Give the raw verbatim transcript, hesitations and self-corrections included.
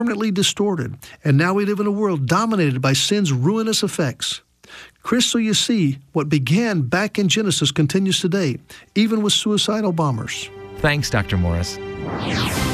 permanently distorted, and now we live in a world dominated by sin's ruinous effects. Chris, so you see, what began back in Genesis continues today, even with suicidal bombers. Thanks, Doctor Morris.